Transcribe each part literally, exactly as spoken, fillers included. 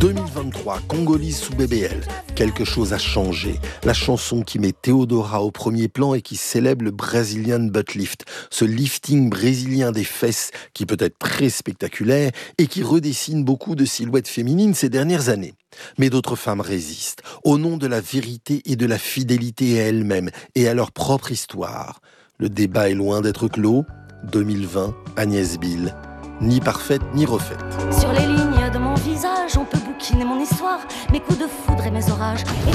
deux mille vingt-trois, Congolise sous B B L. Quelque chose a changé. La chanson qui met Théodora au premier plan et qui célèbre le Brazilian butt lift. Ce lifting brésilien des fesses qui peut être très spectaculaire et qui redessine beaucoup de silhouettes féminines ces dernières années. Mais d'autres femmes résistent, au nom de la vérité et de la fidélité à elles-mêmes et à leur propre histoire. Le débat est loin d'être clos. deux mille vingt, Agnès Bill. Ni parfaite, ni refaite. Sur les lignes de mon visage, on peut bouquiner mon histoire, mes coups de foudre et mes orages. Et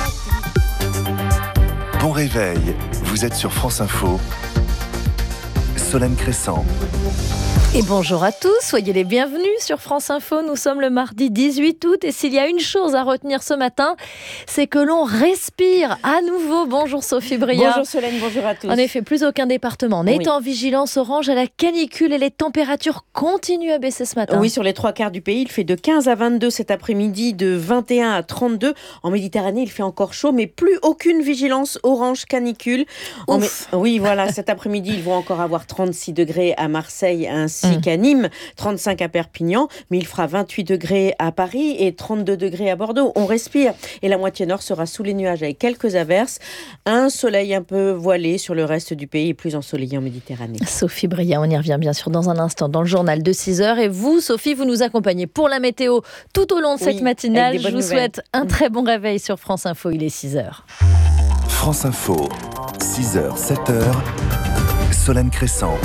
les... Bon réveil, vous êtes sur France Info. Solène Crescent. Et bonjour à tous, soyez les bienvenus sur France Info. Nous sommes le mardi dix-huit août et s'il y a une chose à retenir ce matin, c'est que l'on respire à nouveau. Bonjour Sophie Briard. Bonjour Solène, bonjour à tous. En effet, plus aucun département n'est oui. en vigilance orange à la canicule et les températures continuent à baisser ce matin. Oui, sur les trois quarts du pays, il fait de quinze à vingt-deux cet après-midi, de vingt et un à trente-deux. En Méditerranée, il fait encore chaud, mais plus aucune vigilance orange canicule. En Mé... Oui, voilà, cet après-midi, ils vont encore avoir trente-six degrés à Marseille ainsi mmh. qu'à Nîmes, trente-cinq à Perpignan, mais il fera vingt-huit degrés à Paris et trente-deux degrés à Bordeaux. On respire et la moitié nord sera sous les nuages avec quelques averses. Un soleil un peu voilé sur le reste du pays et plus ensoleillé en Méditerranée. Sophie Briard, on y revient bien sûr dans un instant dans le journal de six heures. Et vous, Sophie, vous nous accompagnez pour la météo tout au long de oui, cette matinale. Je vous nouvelles. souhaite un très bon réveil sur France Info. Il est six heures. France Info, six heures, sept heures, Solène Crescent.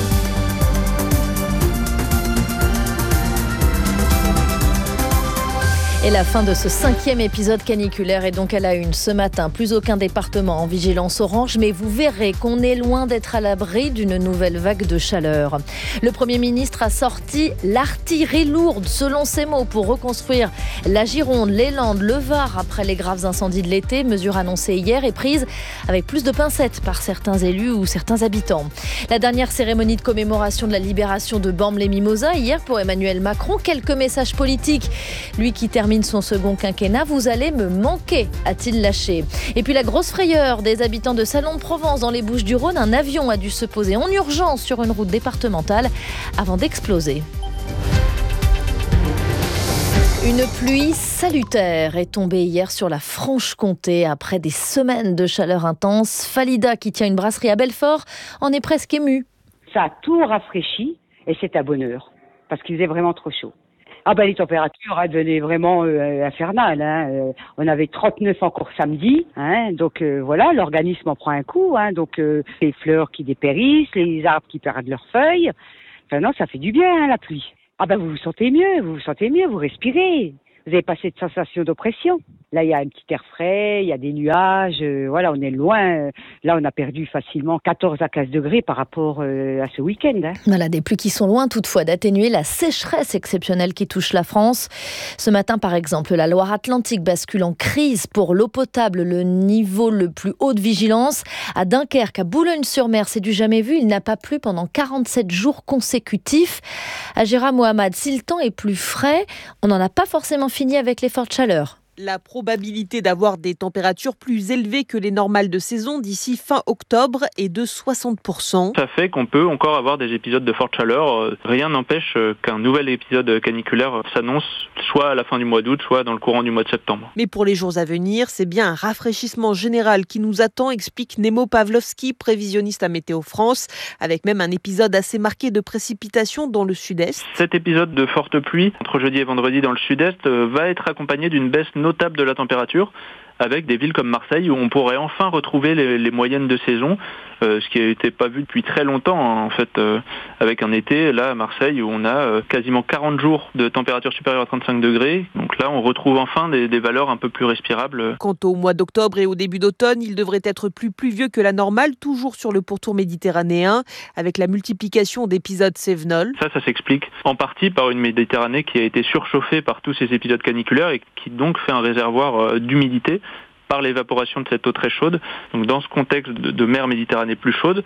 Et la fin de ce cinquième épisode caniculaire est donc à la une ce matin. Plus aucun département en vigilance orange, mais vous verrez qu'on est loin d'être à l'abri d'une nouvelle vague de chaleur. Le Premier ministre a sorti l'artillerie lourde, selon ses mots, pour reconstruire la Gironde, les Landes, le Var après les graves incendies de l'été. Mesure annoncée hier et prise avec plus de pincettes par certains élus ou certains habitants. La dernière cérémonie de commémoration de la libération de Bormes-les-Mimosas hier pour Emmanuel Macron. Quelques messages politiques. Lui qui termine son second quinquennat, vous allez me manquer, a-t-il lâché. Et puis la grosse frayeur des habitants de Salon de Provence dans les Bouches-du-Rhône, un avion a dû se poser en urgence sur une route départementale avant d'exploser. Une pluie salutaire est tombée hier sur la Franche-Comté après des semaines de chaleur intense. Falida, qui tient une brasserie à Belfort, en est presque émue. Ça a tout rafraîchi et c'est à bonne heure parce qu'il faisait vraiment trop chaud. Ah ben les températures hein, devenaient vraiment euh, infernales. Hein. Euh, on avait trente-neuf encore samedi, hein, donc euh, voilà, l'organisme en prend un coup. Hein, donc euh, les fleurs qui dépérissent, les arbres qui perdent leurs feuilles. Enfin non, ça fait du bien hein, la pluie. Ah ben vous vous sentez mieux, vous vous sentez mieux, vous respirez. Vous n'avez pas cette sensation d'oppression. Là, il y a un petit air frais, il y a des nuages. Euh, voilà, on est loin. Là, on a perdu facilement quatorze à quinze degrés par rapport euh, à ce week-end. Hein. Voilà, des pluies qui sont loin toutefois d'atténuer la sécheresse exceptionnelle qui touche la France. Ce matin, par exemple, la Loire-Atlantique bascule en crise pour l'eau potable, le niveau le plus haut de vigilance. À Dunkerque, à Boulogne-sur-Mer, c'est du jamais vu. Il n'a pas plu pendant quarante-sept jours consécutifs. À Gérard Mohamed, si le temps est plus frais, on n'en a pas forcément fini avec les fortes chaleurs. La probabilité d'avoir des températures plus élevées que les normales de saison d'ici fin octobre est de soixante pour cent. Ça fait qu'on peut encore avoir des épisodes de forte chaleur. Rien n'empêche qu'un nouvel épisode caniculaire s'annonce soit à la fin du mois d'août, soit dans le courant du mois de septembre. Mais pour les jours à venir, c'est bien un rafraîchissement général qui nous attend, explique Nemo Pavlovski, prévisionniste à Météo France, avec même un épisode assez marqué de précipitations dans le sud-est. Cet épisode de forte pluie, entre jeudi et vendredi dans le sud-est, va être accompagné d'une baisse notable de la température, avec des villes comme Marseille où on pourrait enfin retrouver les, les moyennes de saison, euh, ce qui n'était pas vu depuis très longtemps hein, en fait, euh, avec un été là à Marseille où on a euh, quasiment quarante jours de température supérieure à trente-cinq degrés. Donc là on retrouve enfin des, des valeurs un peu plus respirables. Quant au mois d'octobre et au début d'automne, il devrait être plus pluvieux que la normale, toujours sur le pourtour méditerranéen, avec la multiplication d'épisodes cévenols. Ça, ça s'explique en partie par une Méditerranée qui a été surchauffée par tous ces épisodes caniculaires et qui donc fait un réservoir euh, d'humidité par l'évaporation de cette eau très chaude. Donc dans ce contexte de, de mer Méditerranée plus chaude,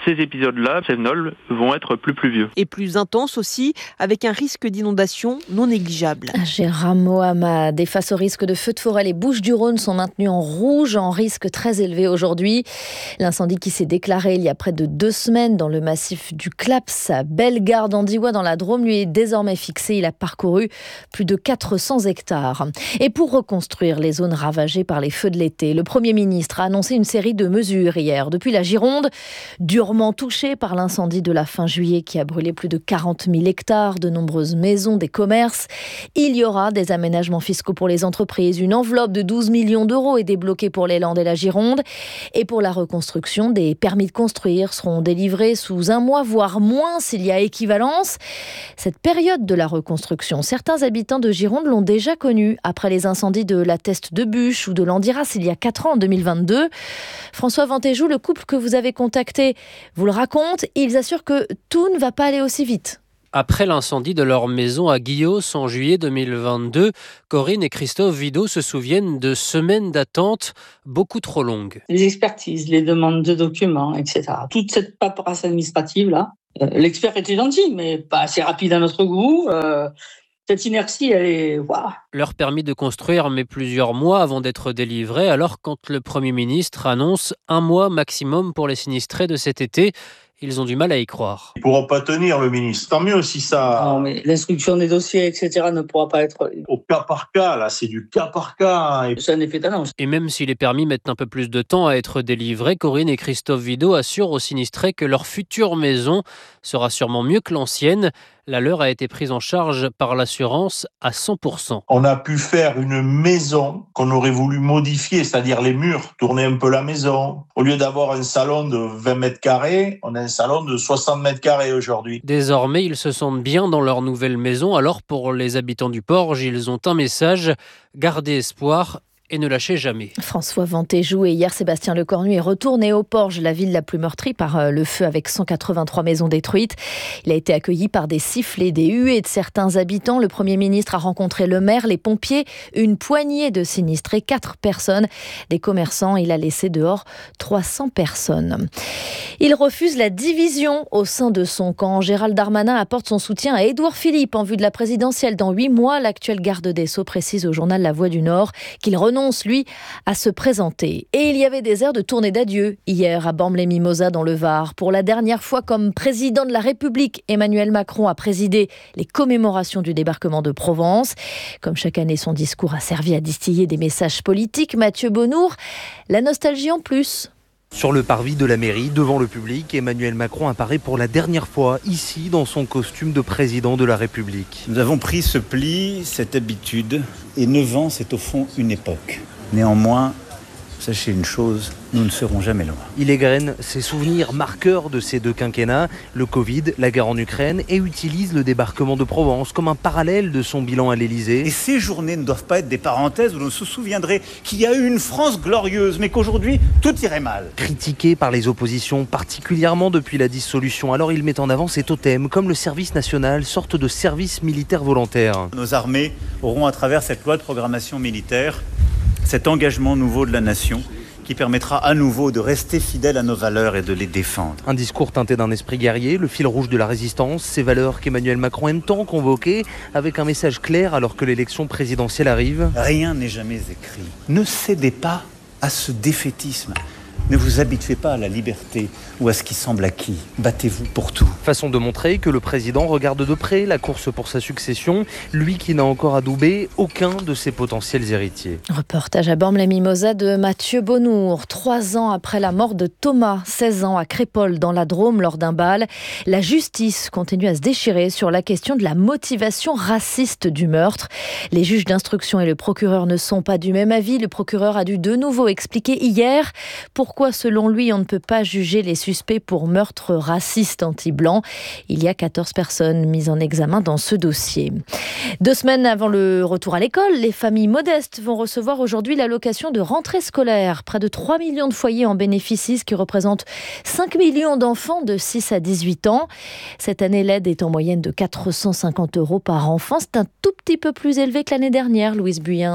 ces épisodes-là, Cévenol, vont être plus pluvieux. Et plus intenses aussi, avec un risque d'inondation non négligeable. Gérard Mohamad, et face au risque de feux de forêt, les Bouches-du-Rhône sont maintenues en rouge, en risque très élevé aujourd'hui. L'incendie qui s'est déclaré il y a près de deux semaines dans le massif du Claps à Bellegarde-en-Diois dans la Drôme lui est désormais fixé. Il a parcouru plus de quatre cents hectares. Et pour reconstruire les zones ravagées par les feux de l'été, le Premier ministre a annoncé une série de mesures hier. Depuis la Gironde, durement touchée par l'incendie de la fin juillet qui a brûlé plus de quarante mille hectares, de nombreuses maisons, des commerces, il y aura des aménagements fiscaux pour les entreprises. Une enveloppe de douze millions d'euros est débloquée pour les Landes et la Gironde. Et pour la reconstruction, des permis de construire seront délivrés sous un mois, voire moins s'il y a équivalence. Cette période de la reconstruction, certains habitants de Gironde l'ont déjà connue après les incendies de la Teste de Bûche ou de l'Andiras il y a quatre ans, en deux mille vingt-deux. François Ventéjou, le couple que vous avez contacté, vous le raconte. Ils assurent que tout ne va pas aller aussi vite. Après l'incendie de leur maison à Guillos en juillet deux mille vingt-deux, Corinne et Christophe Vidot se souviennent de semaines d'attente beaucoup trop longues. Les expertises, les demandes de documents, et cetera. Toute cette paperasse administrative-là. Euh, l'expert était gentil, mais pas assez rapide à notre goût. Euh, cette inertie, elle est... Waouh. Leur permis de construire met plusieurs mois avant d'être délivré, alors quand le Premier ministre annonce un mois maximum pour les sinistrés de cet été, ils ont du mal à y croire. Ils ne pourront pas tenir, le ministre. Tant mieux si ça... Non, mais l'instruction des dossiers, et cetera ne pourra pas être... Au cas par cas, là, c'est du cas par cas. C'est un effet d'annonce. Et même si les permis mettent un peu plus de temps à être délivrés, Corinne et Christophe Vidot assurent aux sinistrés que leur future maison sera sûrement mieux que l'ancienne. La leur a été prise en charge par l'assurance à cent pour cent. On a pu faire une maison qu'on aurait voulu modifier, c'est-à-dire les murs, tourner un peu la maison. Au lieu d'avoir un salon de vingt mètres carrés, on a un salon de soixante mètres carrés aujourd'hui. Désormais, ils se sentent bien dans leur nouvelle maison. Alors pour les habitants du Porge, ils ont un message, gardez espoir et ne lâchez jamais. François Ventéjou, et hier Sébastien Lecornu est retourné au Porge, la ville la plus meurtrie par le feu avec cent quatre-vingt-trois maisons détruites. Il a été accueilli par des sifflets, des huées de certains habitants. Le Premier ministre a rencontré le maire, les pompiers, une poignée de sinistrés, quatre personnes, des commerçants. Il a laissé dehors trois cents personnes. Il refuse la division au sein de son camp. Gérald Darmanin apporte son soutien à Édouard Philippe en vue de la présidentielle. Dans huit mois, l'actuel garde des Sceaux précise au journal La Voix du Nord qu'il renonce, lui, à se présenter. Et il y avait des airs de tournée d'adieu hier à Bormes-les-Mimosas dans le Var. Pour la dernière fois comme président de la République, Emmanuel Macron a présidé les commémorations du débarquement de Provence. Comme chaque année, son discours a servi à distiller des messages politiques. Mathieu Bonnour, la nostalgie en plus. Sur le parvis de la mairie, devant le public, Emmanuel Macron apparaît pour la dernière fois ici dans son costume de président de la République. Nous avons pris ce pli, cette habitude, et neuf ans, c'est au fond une époque. Néanmoins, sachez une chose, nous ne serons jamais loin. Il égrène ses souvenirs marqueurs de ces deux quinquennats, le Covid, la guerre en Ukraine, et utilise le débarquement de Provence comme un parallèle de son bilan à l'Élysée. Et ces journées ne doivent pas être des parenthèses où l'on se souviendrait qu'il y a eu une France glorieuse, mais qu'aujourd'hui, tout irait mal. Critiqué par les oppositions, particulièrement depuis la dissolution, alors il met en avant ses totems, comme le service national, sorte de service militaire volontaire. Nos armées auront, à travers cette loi de programmation militaire, cet engagement nouveau de la nation qui permettra à nouveau de rester fidèles à nos valeurs et de les défendre. Un discours teinté d'un esprit guerrier, le fil rouge de la résistance, ces valeurs qu'Emmanuel Macron aime tant convoquer, avec un message clair alors que l'élection présidentielle arrive. Rien n'est jamais écrit. Ne cédez pas à ce défaitisme. Ne vous habituez pas à la liberté ou à ce qui semble acquis. Battez-vous pour tout. Façon de montrer que le président regarde de près la course pour sa succession, lui qui n'a encore adoubé aucun de ses potentiels héritiers. Reportage à Bormes-les-Mimosas de Mathieu Bonnour. Trois ans après la mort de Thomas, seize ans, à Crépol, dans la Drôme, lors d'un bal, la justice continue à se déchirer sur la question de la motivation raciste du meurtre. Les juges d'instruction et le procureur ne sont pas du même avis. Le procureur a dû de nouveau expliquer hier pourquoi Pourquoi, selon lui, on ne peut pas juger les suspects pour meurtre raciste anti-blanc. Il y a quatorze personnes mises en examen dans ce dossier. Deux semaines avant le retour à l'école, les familles modestes vont recevoir aujourd'hui l'allocation de rentrée scolaire. Près de trois millions de foyers en bénéficient, ce qui représente cinq millions d'enfants de six à dix-huit ans. Cette année, l'aide est en moyenne de quatre cent cinquante euros par enfant. C'est un tout petit peu plus élevé que l'année dernière, Louise Buyens.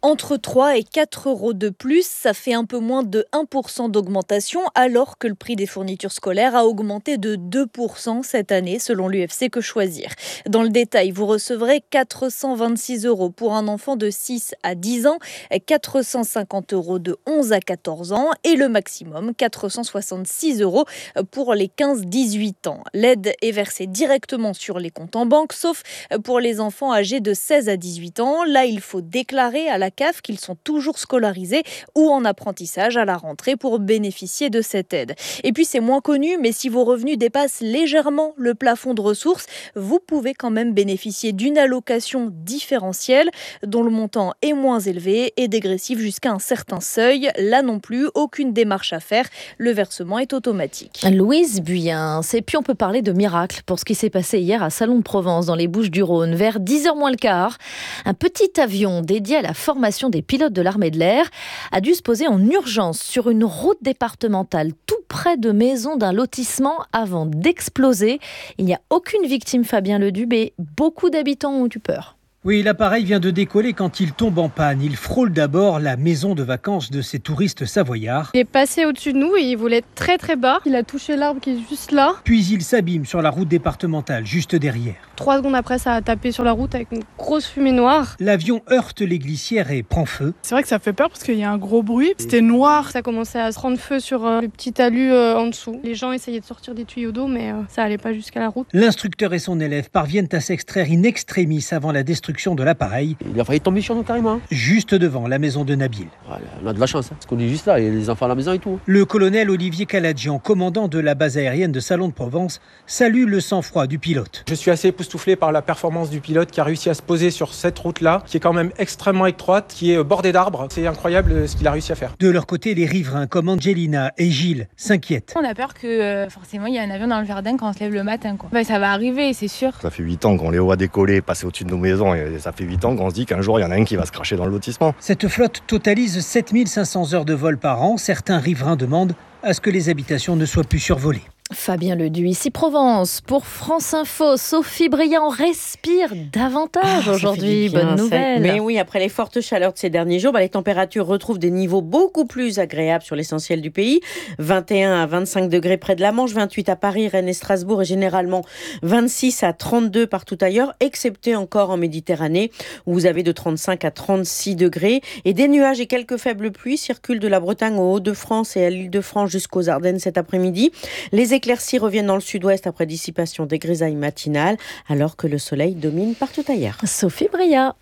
Entre trois et quatre euros de plus, ça fait un peu moins de un pour cent d'augmentation, alors que le prix des fournitures scolaires a augmenté de deux pour cent cette année, selon l'U F C Que Choisir. Dans le détail, vous recevrez quatre cent vingt-six euros pour un enfant de six à dix ans, quatre cent cinquante euros de onze à quatorze ans et le maximum quatre cent soixante-six euros pour les quinze à dix-huit ans. L'aide est versée directement sur les comptes en banque, sauf pour les enfants âgés de seize à dix-huit ans. Là, il faut déclarer à la C A F qu'ils sont toujours scolarisés ou en apprentissage à la rentrée pour bénéficier de cette aide. Et puis, c'est moins connu, mais si vos revenus dépassent légèrement le plafond de ressources, vous pouvez quand même bénéficier d'une allocation différentielle dont le montant est moins élevé et dégressif jusqu'à un certain seuil. Là non plus, aucune démarche à faire. Le versement est automatique. Louise Buyen, et puis on peut parler de miracle pour ce qui s'est passé hier à Salon de Provence dans les Bouches-du-Rhône. Vers dix heures moins le quart, un petit avion dédié à la formation des pilotes de l'armée de l'air a dû se poser en urgence sur une route départementale tout près de maisons d'un lotissement avant d'exploser. Il n'y a aucune victime, Fabien Ledu, mais beaucoup d'habitants ont eu peur. Oui, l'appareil vient de décoller quand il tombe en panne. Il frôle d'abord la maison de vacances de ces touristes savoyards. Il est passé au-dessus de nous et il volait très très bas. Il a touché l'arbre qui est juste là. Puis il s'abîme sur la route départementale, juste derrière. Trois secondes après, ça a tapé sur la route avec une grosse fumée noire. L'avion heurte les glissières et prend feu. C'est vrai que ça fait peur parce qu'il y a un gros bruit. C'était noir. Ça commençait à se prendre feu sur euh, le petit talus euh, en dessous. Les gens essayaient de sortir des tuyaux d'eau, mais euh, ça allait pas jusqu'à la route. L'instructeur et son élève parviennent à s'extraire in extremis avant la destruction de l'appareil. Il a failli tomber sur nous carrément. Juste devant la maison de Nabil. Voilà, on a de la chance, hein, parce qu'on est juste là, il y a les enfants à la maison et tout. Le colonel Olivier Caladjian, commandant de la base aérienne de Salon de Provence, salue le sang-froid du pilote. Je suis assez époustouflé par la performance du pilote qui a réussi à se poser sur cette route-là, qui est quand même extrêmement étroite, qui est bordée d'arbres. C'est incroyable ce qu'il a réussi à faire. De leur côté, les riverains comme Angelina et Gilles s'inquiètent. On a peur que euh, forcément il y a un avion dans le Verdun quand on se lève le matin, quoi. Bah, ça va arriver, c'est sûr. Ça fait huit ans qu'on les voit décoller, passer au-dessus de nos maisons. Et ça fait huit ans qu'on se dit qu'un jour il y en a un qui va se cracher dans le lotissement. Cette flotte totalise sept mille cinq cents heures de vol par an. Certains riverains demandent à ce que les habitations ne soient plus survolées. Fabien Ledu, ici Provence. Pour France Info, Sophie Briand respire davantage ah, aujourd'hui. Bonne ça. nouvelle. Mais oui, après les fortes chaleurs de ces derniers jours, bah, les températures retrouvent des niveaux beaucoup plus agréables sur l'essentiel du pays. vingt et un à vingt-cinq degrés près de la Manche, vingt-huit à Paris, Rennes et Strasbourg et généralement vingt-six à trente-deux partout ailleurs, excepté encore en Méditerranée où vous avez de trente-cinq à trente-six degrés. Et des nuages et quelques faibles pluies circulent de la Bretagne aux Hauts-de-France et à l'Île-de-France jusqu'aux Ardennes cet après-midi. Les éclaircies reviennent dans le sud-ouest après dissipation des grisailles matinales, alors que le soleil domine partout ailleurs. Sophie Bria.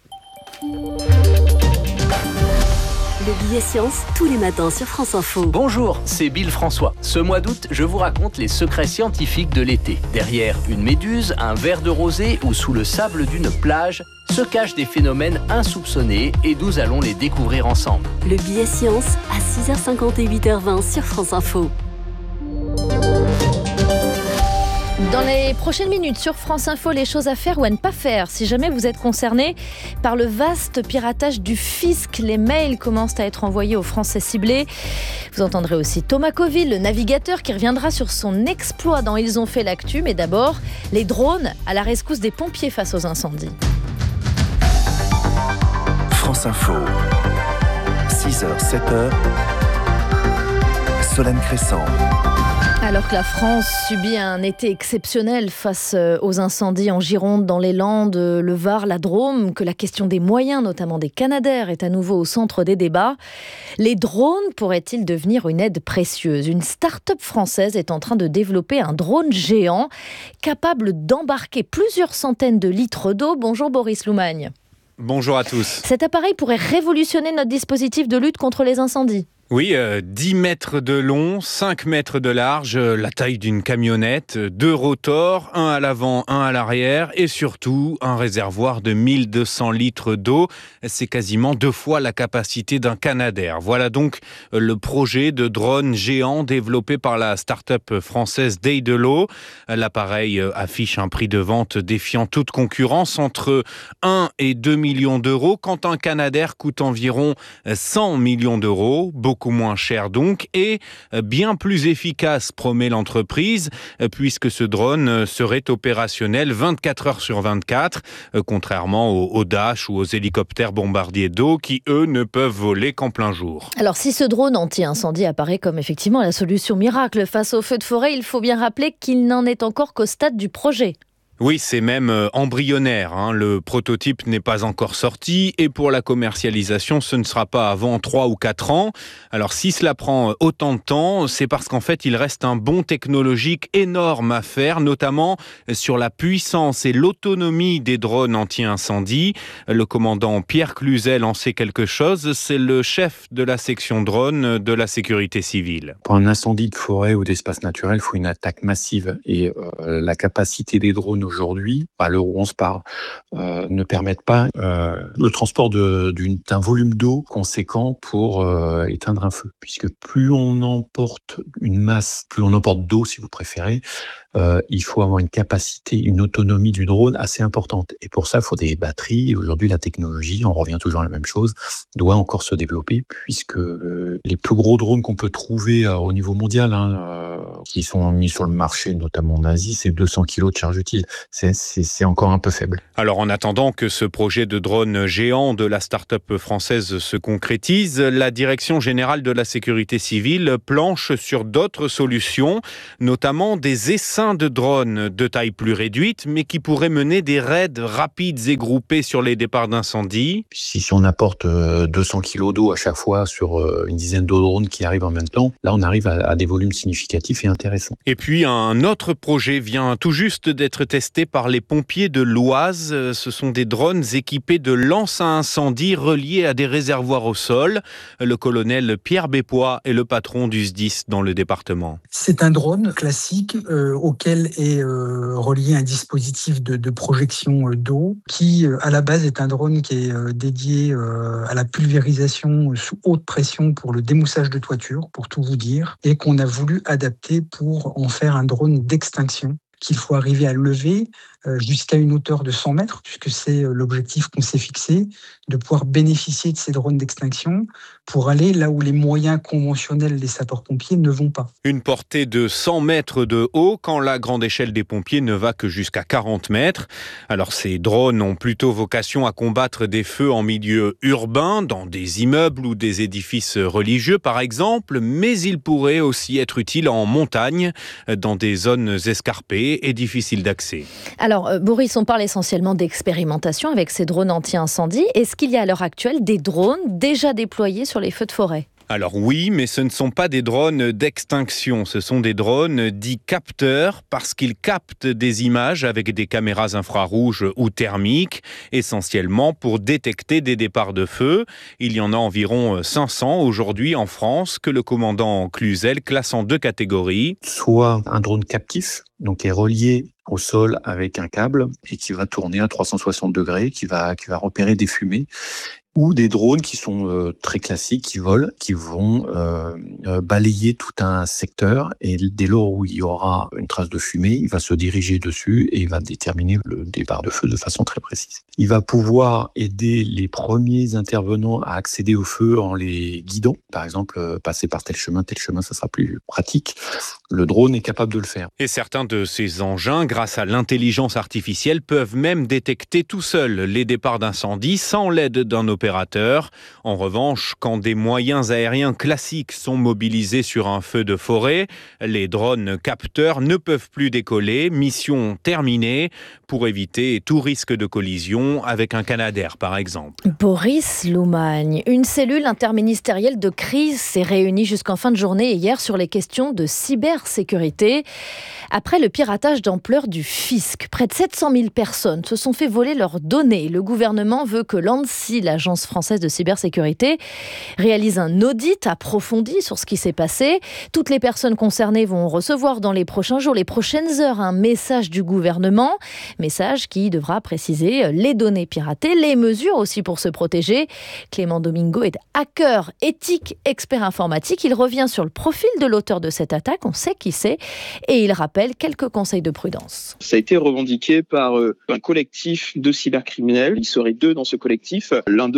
Le billet science, tous les matins sur France Info. Bonjour, c'est Bill François. Ce mois d'août, je vous raconte les secrets scientifiques de l'été. Derrière une méduse, un verre de rosée ou sous le sable d'une plage, se cachent des phénomènes insoupçonnés et nous allons les découvrir ensemble. Le billet science à six heures cinquante et huit heures vingt sur France Info. Dans les prochaines minutes sur France Info, les choses à faire ou à ne pas faire si jamais vous êtes concerné par le vaste piratage du fisc. Les mails commencent à être envoyés aux Français ciblés. Vous entendrez aussi Thomas Coville, le navigateur, qui reviendra sur son exploit dans Ils ont fait l'actu. Mais d'abord, les drones à la rescousse des pompiers face aux incendies. France Info, six heures, sept heures, Solène Crescent. Alors que la France subit un été exceptionnel face aux incendies en Gironde, dans les Landes, le Var, la Drôme, que la question des moyens, notamment des Canadair, est à nouveau au centre des débats, les drones pourraient-ils devenir une aide précieuse ? Une start-up française est en train de développer un drone géant capable d'embarquer plusieurs centaines de litres d'eau. Bonjour Boris Loumagne. Bonjour à tous. Cet appareil pourrait révolutionner notre dispositif de lutte contre les incendies. Oui, euh, dix mètres de long, cinq mètres de large, euh, la taille d'une camionnette, deux rotors, un à l'avant, un à l'arrière et surtout un réservoir de mille deux cents litres d'eau. C'est quasiment deux fois la capacité d'un Canadair. Voilà donc euh, le projet de drone géant développé par la start-up française Daedalus. L'appareil euh, affiche un prix de vente défiant toute concurrence entre un et deux millions d'euros, quand un Canadair coûte environ cent millions d'euros. Beaucoup beaucoup moins cher donc et bien plus efficace, promet l'entreprise, puisque ce drone serait opérationnel vingt-quatre heures sur vingt-quatre, contrairement aux, aux Dash ou aux hélicoptères bombardiers d'eau qui, eux, ne peuvent voler qu'en plein jour. Alors, si ce drone anti-incendie apparaît comme effectivement la solution miracle face aux feux de forêt, il faut bien rappeler qu'il n'en est encore qu'au stade du projet. Oui, c'est même embryonnaire. Hein. Le prototype n'est pas encore sorti et pour la commercialisation, ce ne sera pas avant trois ou quatre ans. Alors si cela prend autant de temps, c'est parce qu'en fait, il reste un bond technologique énorme à faire, notamment sur la puissance et l'autonomie des drones anti-incendie. Le commandant Pierre Cluzel en sait quelque chose. C'est le chef de la section drone de la sécurité civile. Pour un incendie de forêt ou d'espace naturel, il faut une attaque massive et euh, la capacité des drones aujourd'hui, à l'heure où on se parle, euh, ne permettent pas euh, le transport de, d'une, d'un volume d'eau conséquent pour euh, éteindre un feu. Puisque plus on emporte une masse, plus on emporte d'eau si vous préférez, euh, il faut avoir une capacité, une autonomie du drone assez importante. Et pour ça, il faut des batteries. Aujourd'hui, la technologie, on revient toujours à la même chose, doit encore se développer puisque euh, les plus gros drones qu'on peut trouver euh, au niveau mondial, hein, euh, qui sont mis sur le marché, notamment en Asie, c'est deux cents kilos de charge utile. C'est, c'est, c'est encore un peu faible. Alors en attendant que ce projet de drone géant de la start-up française se concrétise, la Direction générale de la sécurité civile planche sur d'autres solutions, notamment des essaims de drones de taille plus réduite, mais qui pourraient mener des raids rapides et groupés sur les départs d'incendie. Si, si on apporte deux cents kilos d'eau à chaque fois sur une dizaine de drones qui arrivent en même temps, là on arrive à, à des volumes significatifs et intéressants. Et puis un autre projet vient tout juste d'être testé par les pompiers de l'Oise. Ce sont des drones équipés de lances à incendie reliés à des réservoirs au sol. Le colonel Pierre Bépois est le patron du S D I S dans le département. C'est un drone classique euh, auquel est euh, relié un dispositif de, de projection euh, d'eau qui, euh, à la base, est un drone qui est euh, dédié euh, à la pulvérisation sous haute pression pour le démoussage de toiture, pour tout vous dire, et qu'on a voulu adapter pour en faire un drone d'extinction qu'il faut arriver à lever euh, jusqu'à une hauteur de cent mètres, puisque c'est euh, l'objectif qu'on s'est fixé, de pouvoir bénéficier de ces drones d'extinction pour aller là où les moyens conventionnels des sapeurs-pompiers ne vont pas. Une portée de cent mètres de haut quand la grande échelle des pompiers ne va que jusqu'à quarante mètres. Alors ces drones ont plutôt vocation à combattre des feux en milieu urbain, dans des immeubles ou des édifices religieux par exemple, mais ils pourraient aussi être utiles en montagne, dans des zones escarpées et difficiles d'accès. Alors, euh, Boris, on parle essentiellement d'expérimentation avec ces drones anti-incendie. Est-ce qu'il y a à l'heure actuelle des drones déjà déployés sur les feux de forêt ? Alors oui, mais ce ne sont pas des drones d'extinction, ce sont des drones dits capteurs parce qu'ils captent des images avec des caméras infrarouges ou thermiques, essentiellement pour détecter des départs de feu. Il y en a environ cinq cents aujourd'hui en France que le commandant Cluzel classe en deux catégories. Soit un drone captif, donc est relié au sol avec un câble et qui va tourner à trois cent soixante degrés, qui va, qui va repérer des fumées, ou des drones qui sont euh, très classiques, qui volent, qui vont euh, euh, balayer tout un secteur et dès lors où il y aura une trace de fumée, il va se diriger dessus et il va déterminer le départ de feu de façon très précise. Il va pouvoir aider les premiers intervenants à accéder au feu en les guidant. Par exemple, euh, passer par tel chemin, tel chemin, ça sera plus pratique. Le drone est capable de le faire. Et certains de ces engins, grâce à l'intelligence artificielle, peuvent même détecter tout seuls les départs d'incendie sans l'aide d'un opérateur. En revanche, quand des moyens aériens classiques sont mobilisés sur un feu de forêt, les drones capteurs ne peuvent plus décoller. Mission terminée pour éviter tout risque de collision avec un Canadair, par exemple. Boris Loumagne, une cellule interministérielle de crise s'est réunie jusqu'en fin de journée hier sur les questions de cybersécurité. Après le piratage d'ampleur du fisc, près de sept cent mille personnes se sont fait voler leurs données. Le gouvernement veut que l'ANSSI, l'Agence française de cybersécurité, réalise un audit approfondi sur ce qui s'est passé. Toutes les personnes concernées vont recevoir dans les prochains jours, les prochaines heures, un message du gouvernement. Message qui devra préciser les données piratées, les mesures aussi pour se protéger. Clément Domingo est hacker éthique, expert informatique. Il revient sur le profil de l'auteur de cette attaque, on sait qui c'est, et il rappelle quelques conseils de prudence. Ça a été revendiqué par un collectif de cybercriminels. Il serait deux dans ce collectif. L'un d'eux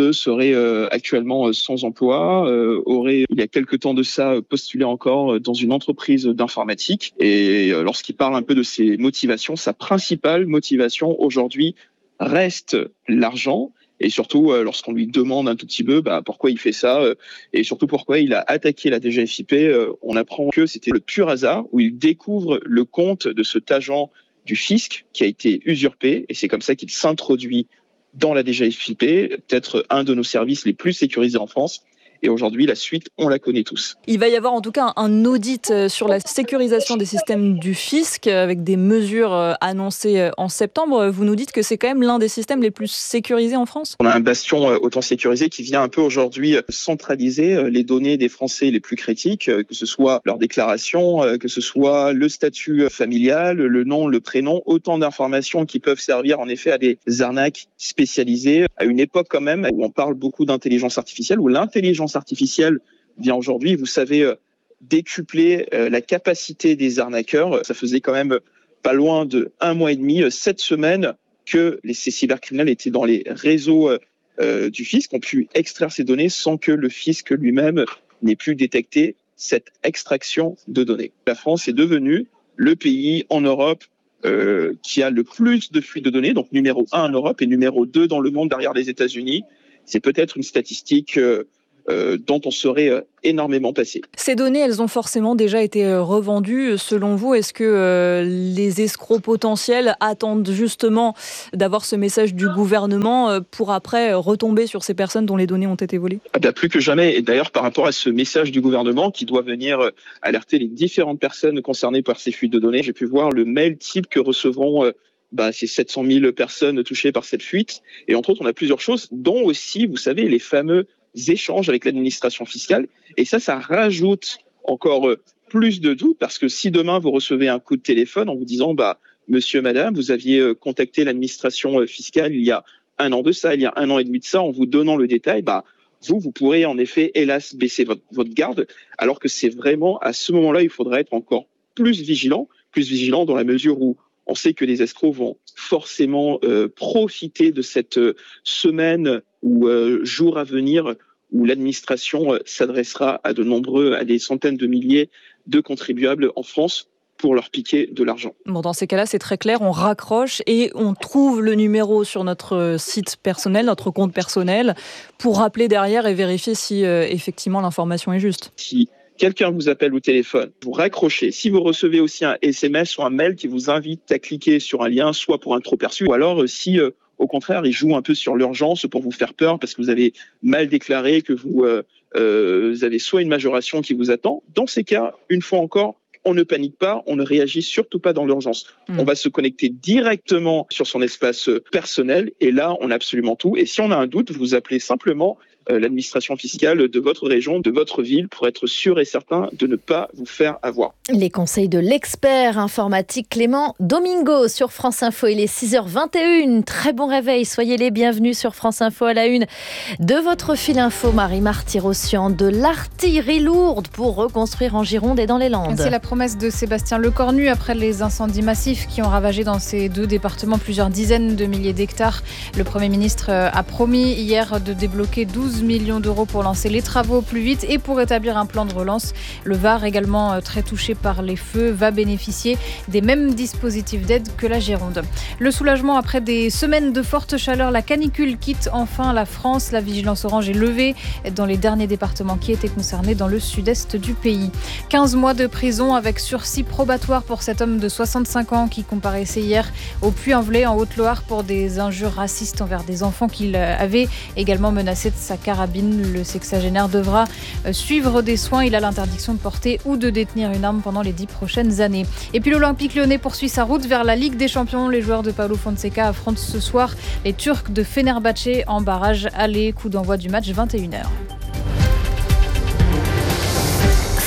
d'eux seraient euh, actuellement sans emploi, euh, auraient, il y a quelque temps de ça, postulé encore dans une entreprise d'informatique. Et euh, lorsqu'il parle un peu de ses motivations, sa principale motivation aujourd'hui reste l'argent. Et surtout, euh, lorsqu'on lui demande un tout petit peu bah, pourquoi il fait ça, euh, et surtout pourquoi il a attaqué la D G F I P, euh, on apprend que c'était le pur hasard, où il découvre le compte de cet agent du fisc qui a été usurpé, et c'est comme ça qu'il s'introduit dans la D G F I P, peut-être un de nos services les plus sécurisés en France. Et aujourd'hui, la suite, on la connaît tous. Il va y avoir en tout cas un audit sur la sécurisation des systèmes du fisc avec des mesures annoncées en septembre. Vous nous dites que c'est quand même l'un des systèmes les plus sécurisés en France ? On a un bastion autant sécurisé qui vient un peu aujourd'hui centraliser les données des Français les plus critiques, que ce soit leur déclaration, que ce soit le statut familial, le nom, le prénom, autant d'informations qui peuvent servir en effet à des arnaques spécialisées. À une époque quand même où on parle beaucoup d'intelligence artificielle, où l'intelligence artificielle vient aujourd'hui, vous savez, décupler la capacité des arnaqueurs. Ça faisait quand même pas loin de un mois et demi, sept semaines que les, ces cybercriminels étaient dans les réseaux euh, du fisc, ont pu extraire ces données sans que le fisc lui-même n'ait pu détecter cette extraction de données. La France est devenue le pays en Europe euh, qui a le plus de fuites de données, donc numéro un en Europe et numéro deux dans le monde derrière les États-Unis. C'est peut-être une statistique euh, Euh, dont on serait euh, énormément passé. Ces données, elles ont forcément déjà été euh, revendues. Selon vous, est-ce que euh, les escrocs potentiels attendent justement d'avoir ce message du gouvernement euh, pour après retomber sur ces personnes dont les données ont été volées ? Ah bah plus que jamais. Et d'ailleurs, par rapport à ce message du gouvernement qui doit venir euh, alerter les différentes personnes concernées par ces fuites de données, j'ai pu voir le mail type que recevront euh, bah, ces sept cent mille personnes touchées par cette fuite. Et entre autres, on a plusieurs choses, dont aussi, vous savez, les fameux échanges avec l'administration fiscale. Et ça, ça rajoute encore plus de doutes parce que si demain vous recevez un coup de téléphone en vous disant bah, monsieur, madame, vous aviez contacté l'administration fiscale il y a un an de ça, il y a un an et demi de ça, en vous donnant le détail, bah, vous, vous pourrez en effet, hélas, baisser votre, votre garde, alors que c'est vraiment à ce moment-là, il faudra être encore plus vigilant, plus vigilant dans la mesure où on sait que les escrocs vont forcément euh, profiter de cette euh, semaine ou euh, jour à venir où l'administration euh, s'adressera à de nombreux, à des centaines de milliers de contribuables en France pour leur piquer de l'argent. Bon, dans ces cas-là, c'est très clair, on raccroche et on trouve le numéro sur notre site personnel, notre compte personnel, pour rappeler derrière et vérifier si euh, effectivement l'information est juste. Si quelqu'un vous appelle au téléphone, vous raccrochez. Si vous recevez aussi un S M S ou un mail qui vous invite à cliquer sur un lien, soit pour un trop perçu, ou alors si, euh, au contraire, il joue un peu sur l'urgence pour vous faire peur parce que vous avez mal déclaré, que vous, euh, euh, vous avez soit une majoration qui vous attend. Dans ces cas, une fois encore, on ne panique pas, on ne réagit surtout pas dans l'urgence. Mmh. On va se connecter directement sur son espace personnel et là, on a absolument tout. Et si on a un doute, vous appelez simplement euh, l'administration fiscale de votre région, de votre ville, pour être sûr et certain de ne pas vous faire avoir. Les conseils de l'expert informatique Clément Domingo sur France Info. Il est six heures vingt et une. Très bon réveil. Soyez les bienvenus sur France Info à la une de votre fil info. Marie-Marthe Tirosian, de l'artillerie lourde pour reconstruire en Gironde et dans les Landes. C'est la promesse de Sébastien Lecornu après les incendies massifs qui ont ravagé dans ces deux départements plusieurs dizaines de milliers d'hectares. Le Premier ministre a promis hier de débloquer douze millions d'euros pour lancer les travaux au plus vite et pour établir un plan de relance. Le Var, également très touché par les feux, va bénéficier des mêmes dispositifs d'aide que la Gironde. Le soulagement après des semaines de forte chaleur, la canicule quitte enfin la France. La vigilance orange est levée dans les derniers départements qui étaient concernés dans le sud-est du pays. quinze mois de prison avec sursis probatoire pour cet homme de soixante-cinq ans qui comparaissait hier au Puy-en-Velay en Haute-Loire pour des injures racistes envers des enfants qu'il avait également menacé de sa carabine. Le sexagénaire devra suivre des soins. Il a l'interdiction de porter ou de détenir une arme pendant les dix prochaines années. Et puis l'Olympique lyonnais poursuit sa route vers la Ligue des Champions. Les joueurs de Paulo Fonseca affrontent ce soir les Turcs de Fenerbahçe en barrage aller. Coup d'envoi du match vingt et une heures.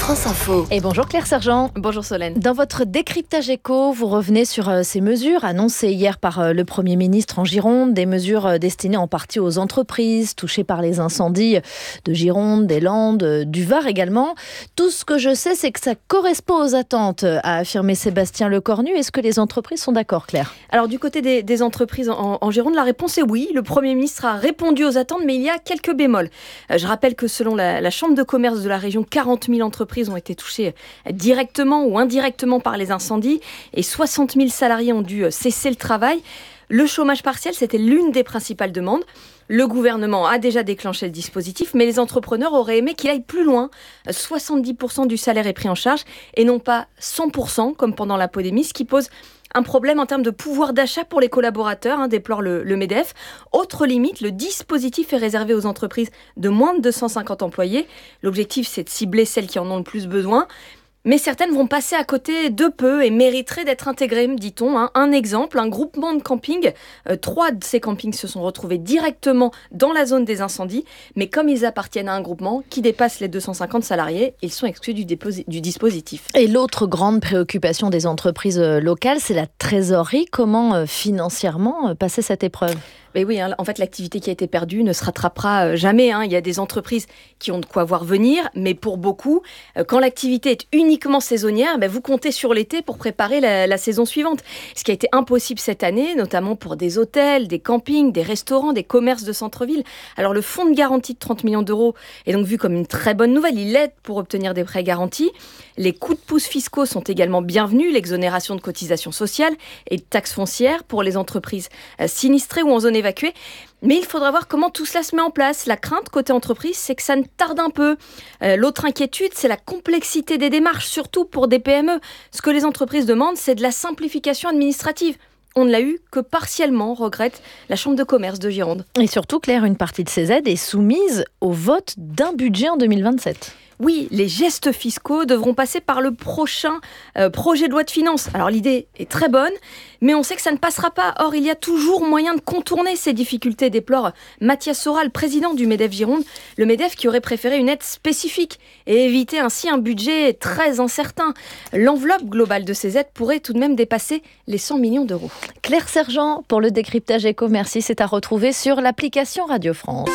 France Info. Et bonjour Claire Sergent. Bonjour Solène. Dans votre décryptage éco, vous revenez sur euh, ces mesures annoncées hier par euh, le Premier ministre en Gironde, des mesures euh, destinées en partie aux entreprises touchées par les incendies de Gironde, des Landes, euh, du Var également. Tout ce que je sais, c'est que ça correspond aux attentes, a affirmé Sébastien Lecornu. Est-ce que les entreprises sont d'accord, Claire ? Alors du côté des, des entreprises en, en Gironde, la réponse est oui. Le Premier ministre a répondu aux attentes, mais il y a quelques bémols. Euh, je rappelle que selon la, la Chambre de commerce de la région, quarante mille entreprises ont été touchées directement ou indirectement par les incendies et soixante mille salariés ont dû cesser le travail. Le chômage partiel, c'était l'une des principales demandes. Le gouvernement a déjà déclenché le dispositif, mais les entrepreneurs auraient aimé qu'il aille plus loin. soixante-dix pour cent du salaire est pris en charge et non pas cent pour cent comme pendant la pandémie, ce qui pose un problème en termes de pouvoir d'achat pour les collaborateurs, hein, déplore le, le MEDEF. Autre limite, le dispositif est réservé aux entreprises de moins de deux cent cinquante employés. L'objectif, c'est de cibler celles qui en ont le plus besoin. Mais certaines vont passer à côté de peu et mériteraient d'être intégrées, dit-on. Hein. Un exemple, un groupement de camping. Euh, trois de ces campings se sont retrouvés directement dans la zone des incendies. Mais comme ils appartiennent à un groupement qui dépasse les deux cent cinquante salariés, ils sont exclus du, déposi- du dispositif. Et l'autre grande préoccupation des entreprises locales, c'est la trésorerie. Comment euh, financièrement euh, passer cette épreuve ? Mais oui, hein, en fait, l'activité qui a été perdue ne se rattrapera jamais. Hein. Il y a des entreprises qui ont de quoi voir venir, mais pour beaucoup, euh, quand l'activité est uniquement saisonnière, ben, vous comptez sur l'été pour préparer la, la saison suivante. Ce qui a été impossible cette année, notamment pour des hôtels, des campings, des restaurants, des commerces de centre-ville. Alors, le fonds de garantie de trente millions d'euros est donc vu comme une très bonne nouvelle. Il aide pour obtenir des prêts garantis. Les coups de pouce fiscaux sont également bienvenus, l'exonération de cotisations sociales et de taxes foncières pour les entreprises euh, sinistrées ou en zone évacuée. Mais il faudra voir comment tout cela se met en place. La crainte côté entreprise, c'est que ça ne tarde un peu. Euh, l'autre inquiétude, c'est la complexité des démarches, surtout pour des P M E. Ce que les entreprises demandent, c'est de la simplification administrative. On ne l'a eu que partiellement, regrette la Chambre de commerce de Gironde. Et surtout, Claire, une partie de ces aides est soumise au vote d'un budget en deux mille vingt-sept. Oui, les gestes fiscaux devront passer par le prochain euh, projet de loi de finances. Alors l'idée est très bonne, mais on sait que ça ne passera pas. Or, il y a toujours moyen de contourner ces difficultés, déplore Mathias Soral, président du MEDEF Gironde. Le MEDEF qui aurait préféré une aide spécifique et éviter ainsi un budget très incertain. L'enveloppe globale de ces aides pourrait tout de même dépasser les cent millions d'euros. Claire Sergent pour le décryptage éco. Merci, c'est à retrouver sur l'application Radio France.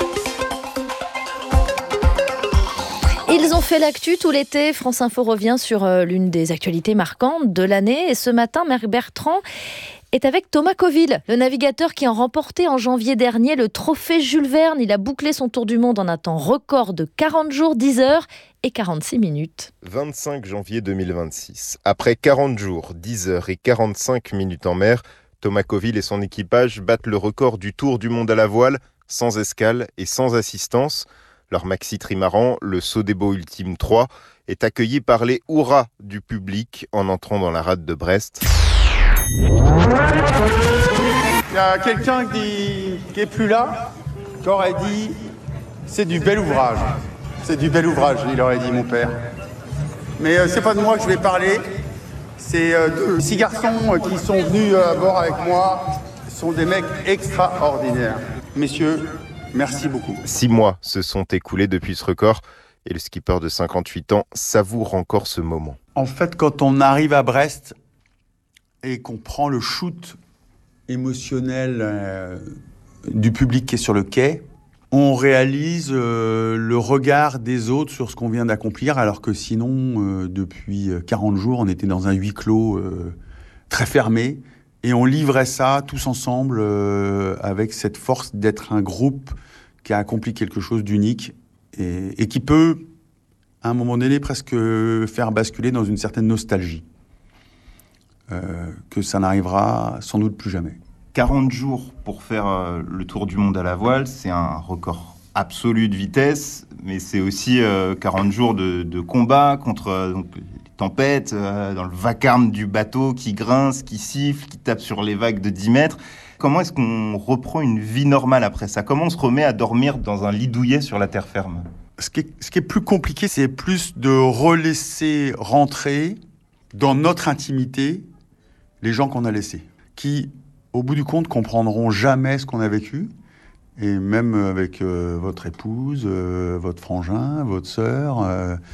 Ils ont fait l'actu tout l'été. France Info revient sur euh, l'une des actualités marquantes de l'année. Et ce matin, Marc Bertrand est avec Thomas Coville, le navigateur qui a remporté en janvier dernier le trophée Jules Verne. Il a bouclé son tour du monde en un temps record de quarante jours, dix heures et quarante-six minutes. vingt-cinq janvier deux mille vingt-six. Après quarante jours, dix heures et quarante-cinq minutes en mer, Thomas Coville et son équipage battent le record du tour du monde à la voile, sans escale et sans assistance. Leur maxi trimaran, le Sodebo Ultime trois, est accueilli par les hurrahs du public en entrant dans la rade de Brest. Il y a quelqu'un qui, qui est plus là, qui aurait dit « c'est du bel ouvrage ». C'est du bel ouvrage, il aurait dit mon père. Mais euh, c'est pas de moi que je vais parler, c'est euh, de six garçons euh, qui sont venus euh, à bord avec moi. Ce sont des mecs extraordinaires. Messieurs, merci beaucoup. Six mois se sont écoulés depuis ce record et le skipper de cinquante-huit ans savoure encore ce moment. En fait, quand on arrive à Brest et qu'on prend le shoot émotionnel euh, du public qui est sur le quai, on réalise euh, le regard des autres sur ce qu'on vient d'accomplir, alors que sinon, euh, depuis quarante jours, on était dans un huis clos euh, très fermé. Et on livrait ça tous ensemble euh, avec cette force d'être un groupe qui a accompli quelque chose d'unique et, et qui peut, à un moment donné, presque faire basculer dans une certaine nostalgie. Euh, que ça n'arrivera sans doute plus jamais. quarante jours pour faire euh, le tour du monde à la voile, c'est un record absolu de vitesse, mais c'est aussi euh, quarante jours de, de combat contre euh, donc, les tempêtes, euh, dans le vacarme du bateau qui grince, qui siffle, qui tape sur les vagues de dix mètres. Comment est-ce qu'on reprend une vie normale après ça ? Comment on se remet à dormir dans un lit douillet sur la terre ferme ? Ce qui est, ce qui est plus compliqué, c'est plus de relaisser rentrer dans notre intimité les gens qu'on a laissés, qui, au bout du compte, comprendront jamais ce qu'on a vécu, et même avec euh, votre épouse, euh, votre frangin, votre sœur, euh,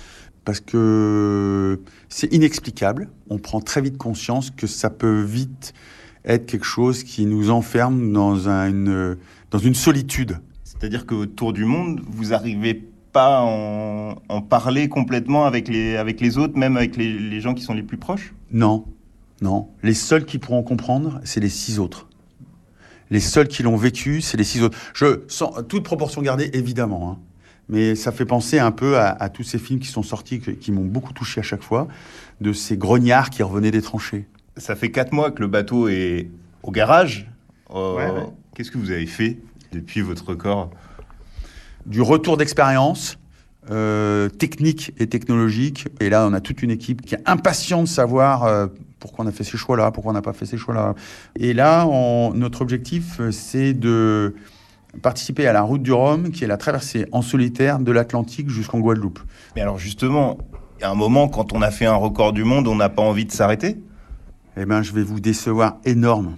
parce que c'est inexplicable. On prend très vite conscience que ça peut vite être quelque chose qui nous enferme dans, un, une, dans une solitude. C'est-à-dire que votre tour du monde, vous n'arrivez pas à en, en parler complètement avec les, avec les autres, même avec les, les gens qui sont les plus proches ? Non, non. Les seuls qui pourront comprendre, c'est les six autres. Les seuls qui l'ont vécu, c'est les six autres. Je, sans toute proportion gardée, évidemment, hein. Mais ça fait penser un peu à, à tous ces films qui sont sortis, qui, qui m'ont beaucoup touché à chaque fois, de ces grognards qui revenaient des tranchées. Ça fait quatre mois que le bateau est au garage. Euh, ouais, ouais. Qu'est-ce que vous avez fait depuis votre record ? Du retour d'expérience, euh, technique et technologique. Et là, on a toute une équipe qui est impatiente de savoir euh, pourquoi on a fait ces choix-là, pourquoi on n'a pas fait ces choix-là. Et là, on, notre objectif, c'est de participer à la route du Rhum, qui est la traversée en solitaire de l'Atlantique jusqu'en Guadeloupe. Mais alors justement, il y a un moment, quand on a fait un record du monde, on n'a pas envie de s'arrêter ? Eh bien, je vais vous décevoir énorme.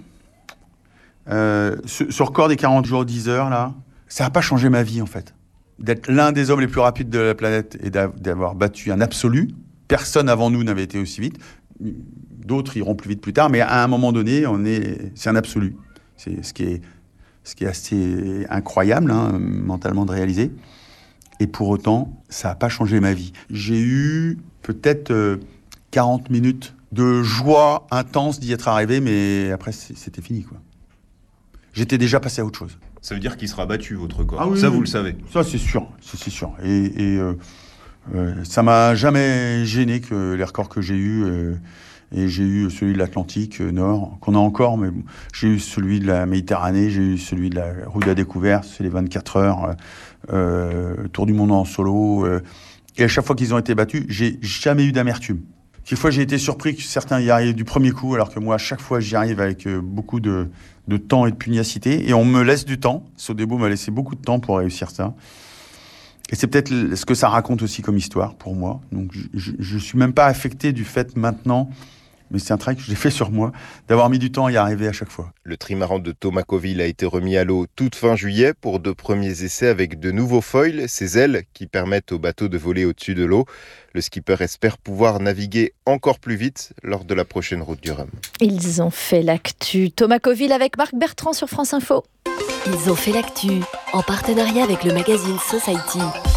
Euh, ce, ce record des quarante jours, dix heures, là, ça n'a pas changé ma vie, en fait. D'être l'un des hommes les plus rapides de la planète et d'avoir battu un absolu. Personne avant nous n'avait été aussi vite. D'autres iront plus vite plus tard, mais à un moment donné, on est, c'est un absolu. C'est ce qui est... Ce qui est assez incroyable, hein, mentalement, de réaliser. Et pour autant, ça n'a pas changé ma vie. J'ai eu peut-être euh, quarante minutes de joie intense d'y être arrivé, mais après, c'était fini, quoi. J'étais déjà passé à autre chose. Ça veut dire qu'il sera battu, votre record. Ah oui, ça, oui. Vous le savez. Ça, c'est sûr. Ça, c'est sûr. Et, et euh, euh, ça m'a jamais gêné que les records que j'ai eus... Euh, Et j'ai eu celui de l'Atlantique Nord, qu'on a encore, mais bon, j'ai eu celui de la Méditerranée, j'ai eu celui de la route de la découverte, c'est les vingt-quatre heures, euh, Tour du monde en solo. Euh, et à chaque fois qu'ils ont été battus, j'ai jamais eu d'amertume. Quelquefois, j'ai été surpris que certains y arrivent du premier coup, alors que moi, à chaque fois, j'y arrive avec euh, beaucoup de, de temps et de pugnacité. Et on me laisse du temps. Sodebo m'a laissé beaucoup de temps pour réussir ça. Et c'est peut-être ce que ça raconte aussi comme histoire pour moi. Donc, je ne suis même pas affecté du fait maintenant... Mais c'est un travail que j'ai fait sur moi, d'avoir mis du temps à y arriver à chaque fois. Le trimaran de Thomas Coville a été remis à l'eau toute fin juillet pour de premiers essais avec de nouveaux foils, ces ailes qui permettent au bateau de voler au-dessus de l'eau. Le skipper espère pouvoir naviguer encore plus vite lors de la prochaine route du Rhum. Ils ont fait l'actu. Thomas Coville avec Marc Bertrand sur France Info. Ils ont fait l'actu en partenariat avec le magazine Society.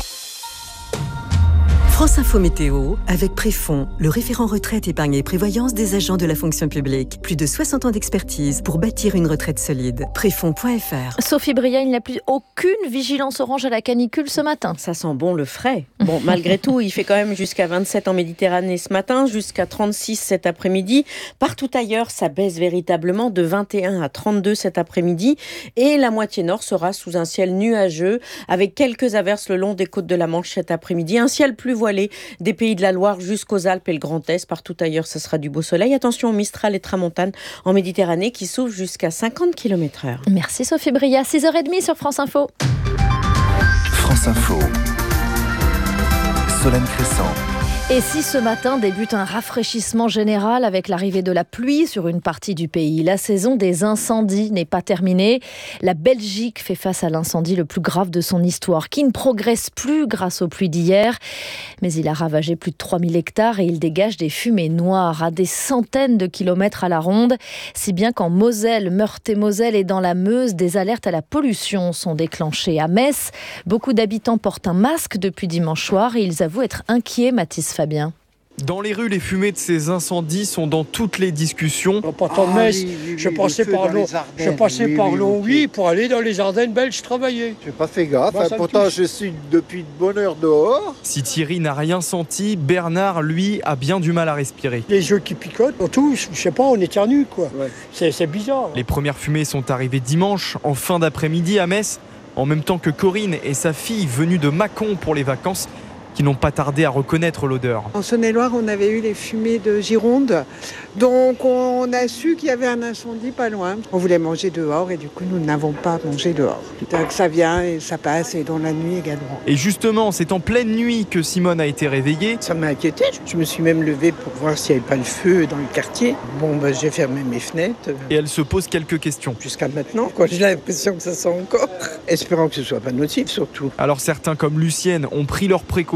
France Info Météo, avec Préfond, le référent retraite, épargne et prévoyance des agents de la fonction publique. Plus de soixante ans d'expertise pour bâtir une retraite solide. Préfond point F R. Sophie Bria, il n'y a plus aucune vigilance orange à la canicule ce matin. Ça sent bon le frais. Bon, malgré tout, il fait quand même jusqu'à vingt-sept en Méditerranée ce matin, jusqu'à trente-six cet après-midi. Partout ailleurs, ça baisse véritablement de vingt et un à trente-deux cet après-midi. Et la moitié nord sera sous un ciel nuageux, avec quelques averses le long des côtes de la Manche cet après-midi. Un ciel plus voilé des Pays de la Loire jusqu'aux Alpes et le Grand Est. Partout ailleurs, ce sera du beau soleil. Attention au Mistral et Tramontane en Méditerranée qui soufflent jusqu'à cinquante kilomètres heure. Merci Sophie Bria, six heures trente sur France Info. France Info. Solène Cressan. Et si ce matin débute un rafraîchissement général avec l'arrivée de la pluie sur une partie du pays, la saison des incendies n'est pas terminée. La Belgique fait face à l'incendie le plus grave de son histoire, qui ne progresse plus grâce aux pluies d'hier. Mais il a ravagé plus de trois mille hectares et il dégage des fumées noires à des centaines de kilomètres à la ronde. Si bien qu'en Moselle, Meurthe-et-Moselle et dans la Meuse, des alertes à la pollution sont déclenchées. À Metz, beaucoup d'habitants portent un masque depuis dimanche soir et ils avouent être inquiets, Mathis Fabien. Dans les rues, les fumées de ces incendies sont dans toutes les discussions. Pas tant de Metz, ah, oui, oui, je passais par l'eau, je passais oui, par oui, Longwy oui. pour aller dans les Ardennes belges travailler. J'ai pas fait gaffe, bah, hein, pourtant je suis depuis de bonne heure dehors. Si Thierry n'a rien senti, Bernard, lui, a bien du mal à respirer. Les yeux qui picotent, on touche, je sais pas, on éternue quoi. Ouais. C'est, c'est bizarre. Les premières fumées sont arrivées dimanche, en fin d'après-midi à Metz, en même temps que Corinne et sa fille venues de Mâcon pour les vacances, qui n'ont pas tardé à reconnaître l'odeur. En Saône-et-Loire, on avait eu les fumées de Gironde, donc on a su qu'il y avait un incendie pas loin. On voulait manger dehors et du coup, nous n'avons pas mangé dehors. Donc ça vient et ça passe et dans la nuit également. Et justement, c'est en pleine nuit que Simone a été réveillée. Ça m'a inquiété. Je me suis même levée pour voir s'il n'y avait pas le feu dans le quartier. Bon, bah, j'ai fermé mes fenêtres. Et elle se pose quelques questions. Jusqu'à maintenant, quoi, j'ai l'impression que ça sent encore. Espérons que ce ne soit pas nocif surtout. Alors certains comme Lucienne ont pris leurs précautions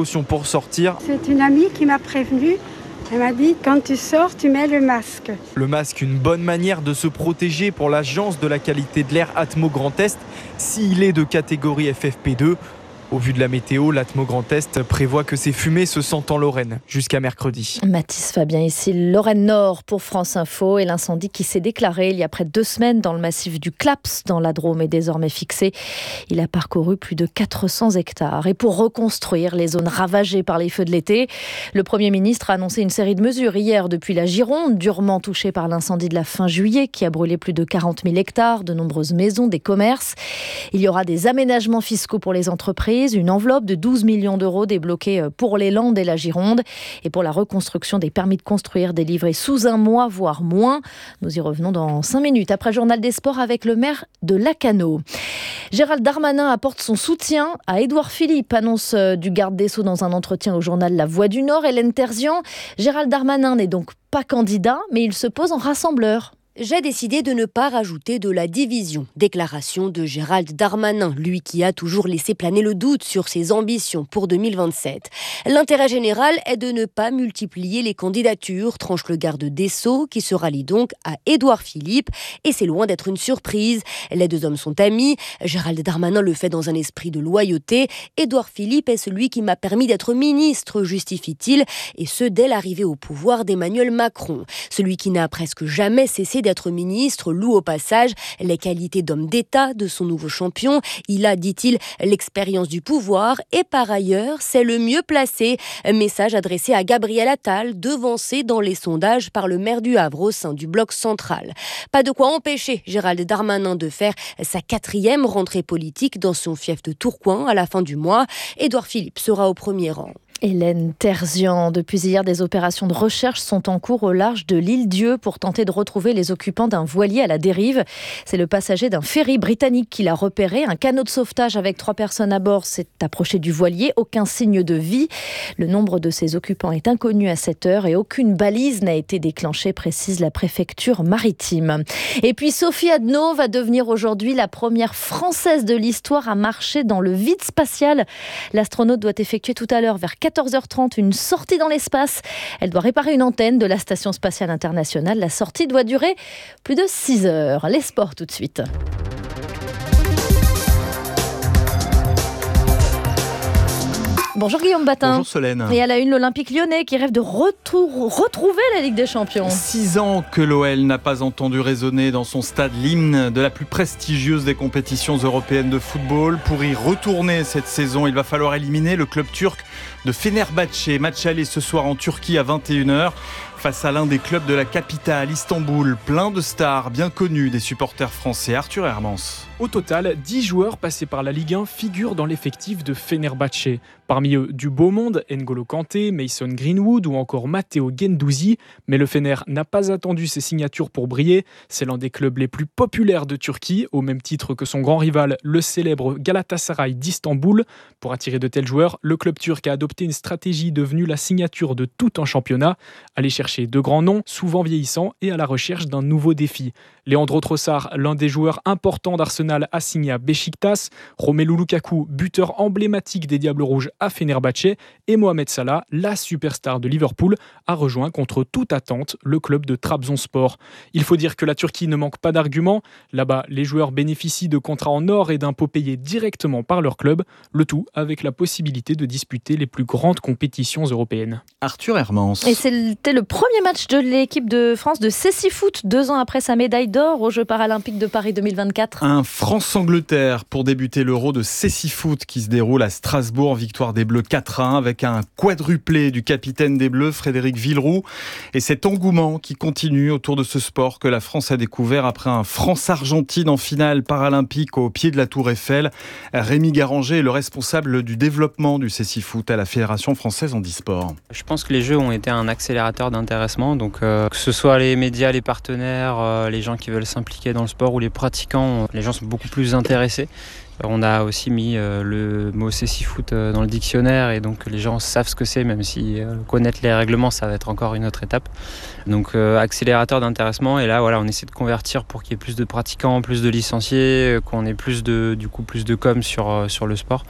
précautions pour sortir. C'est une amie qui m'a prévenue. Elle m'a dit, quand tu sors, tu mets le masque. Le masque, une bonne manière de se protéger pour l'Agence de la qualité de l'air Atmo Grand Est, s'il est de catégorie F F P deux. Au vu de la météo, l'Atmo Grand Est prévoit que ces fumées se sentent en Lorraine jusqu'à mercredi. Mathis Fabien ici, Lorraine Nord pour France Info. Et l'incendie qui s'est déclaré il y a près de deux semaines dans le massif du Claps, dans la Drôme, est désormais fixé. Il a parcouru plus de quatre cents hectares. Et pour reconstruire les zones ravagées par les feux de l'été, le Premier ministre a annoncé une série de mesures hier depuis la Gironde, durement touchée par l'incendie de la fin juillet qui a brûlé plus de quarante mille hectares, de nombreuses maisons, des commerces. Il y aura des aménagements fiscaux pour les entreprises, une enveloppe de douze millions d'euros débloquée pour les Landes et la Gironde et pour la reconstruction des permis de construire délivrés sous un mois, voire moins. Nous y revenons dans cinq minutes après le journal des sports avec le maire de Lacanau. Gérald Darmanin apporte son soutien à Édouard Philippe, annonce du garde des Sceaux dans un entretien au journal La Voix du Nord. Hélène Terzian, Gérald Darmanin n'est donc pas candidat, mais il se pose en rassembleur. J'ai décidé de ne pas rajouter de la division. Déclaration de Gérald Darmanin, lui qui a toujours laissé planer le doute sur ses ambitions pour deux mille vingt-sept. L'intérêt général est de ne pas multiplier les candidatures, tranche le garde des Sceaux, qui se rallie donc à Édouard Philippe. Et c'est loin d'être une surprise. Les deux hommes sont amis. Gérald Darmanin le fait dans un esprit de loyauté. Édouard Philippe est celui qui m'a permis d'être ministre, justifie-t-il, et ce dès l'arrivée au pouvoir d'Emmanuel Macron. Celui qui n'a presque jamais cessé d'être d'être ministre loue au passage les qualités d'homme d'État de son nouveau champion. Il a, dit-il, l'expérience du pouvoir et par ailleurs, c'est le mieux placé. Message adressé à Gabriel Attal, devancé dans les sondages par le maire du Havre au sein du bloc central. Pas de quoi empêcher Gérald Darmanin de faire sa quatrième rentrée politique dans son fief de Tourcoing à la fin du mois. Édouard Philippe sera au premier rang. Hélène Terzian. Depuis hier, des opérations de recherche sont en cours au large de l'île Dieu pour tenter de retrouver les occupants d'un voilier à la dérive. C'est le passager d'un ferry britannique qui l'a repéré. Un canot de sauvetage avec trois personnes à bord s'est approché du voilier. Aucun signe de vie. Le nombre de ses occupants est inconnu à cette heure et aucune balise n'a été déclenchée, précise la préfecture maritime. Et puis Sophie Adno va devenir aujourd'hui la première Française de l'histoire à marcher dans le vide spatial. L'astronaute doit effectuer tout à l'heure vers quatorze heures trente une sortie dans l'espace. Elle doit réparer une antenne de la Station spatiale internationale. La sortie doit durer plus de six heures. Les sports tout de suite. Bonjour Guillaume Batin. Bonjour Solène. Et à la une, l'Olympique lyonnais qui rêve de retour, retrouver la Ligue des Champions. Six ans que l'O L n'a pas entendu résonner dans son stade l'hymne de la plus prestigieuse des compétitions européennes de football. Pour y retourner cette saison, il va falloir éliminer le club turc de Fenerbahçe. Match aller ce soir en Turquie à vingt et une heures. Face à l'un des clubs de la capitale, Istanbul, plein de stars bien connues des supporters français. Arthur Hermans. Au total, dix joueurs passés par la Ligue un figurent dans l'effectif de Fenerbahçe. Parmi eux, du beau monde, N'Golo Kanté, Mason Greenwood ou encore Matteo Guendouzi. Mais le Fener n'a pas attendu ses signatures pour briller. C'est l'un des clubs les plus populaires de Turquie, au même titre que son grand rival, le célèbre Galatasaray d'Istanbul. Pour attirer de tels joueurs, le club turc a adopté une stratégie devenue la signature de tout un championnat. Aller chercher de grands noms, souvent vieillissants, et à la recherche d'un nouveau défi. Leandro Trossard, l'un des joueurs importants d'Arsenal, a signé à Beşiktaş. Romelu Lukaku, buteur emblématique des Diables Rouges, à Fenerbahçe. Et Mohamed Salah, la superstar de Liverpool, a rejoint contre toute attente le club de Trabzonspor. Il faut dire que la Turquie ne manque pas d'arguments. Là-bas, les joueurs bénéficient de contrats en or et d'impôts payés directement par leur club. Le tout avec la possibilité de disputer les plus grandes compétitions européennes. Arthur Hermans. Et c'était le premier match de l'équipe de France de cécifoot, deux ans après sa médaille d'or aux Jeux paralympiques de Paris deux mille vingt-quatre. Un France-Angleterre pour débuter l'Euro de cécifoot qui se déroule à Strasbourg. Victoire des Bleus quatre à un avec un quadruplé du capitaine des Bleus, Frédéric Villeroux. Et cet engouement qui continue autour de ce sport que la France a découvert après un France-Argentine en finale paralympique au pied de la Tour Eiffel. Rémi Garanger est le responsable du développement du cécifoot à la Fédération française handisport. Je pense que les Jeux ont été un accélérateur d'intéressement. Donc euh, que ce soit les médias, les partenaires, euh, les gens qui veulent s'impliquer dans le sport ou les pratiquants, les gens sont beaucoup plus intéressés. On a aussi mis euh, le mot cécifoot euh, dans le dictionnaire et donc les gens savent ce que c'est, même si euh, connaître les règlements, ça va être encore une autre étape. Donc euh, accélérateur d'intéressement, et là voilà, on essaie de convertir pour qu'il y ait plus de pratiquants, plus de licenciés, qu'on ait plus de, du coup, plus de com sur, euh, sur le sport.